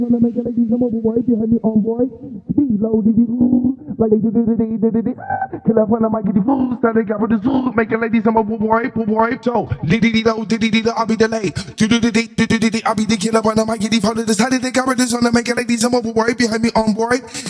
Wanna make it like these mobile boy behind me on boy. Speed low, did you like they did. Kill up when I might get the food, start to got with the zoo. Make it like these mobile boy, so diddy do, I'll be delayed. I'll be the killer when I might get the food. Decided they got with this on to make it like these mobile boy behind me on boy.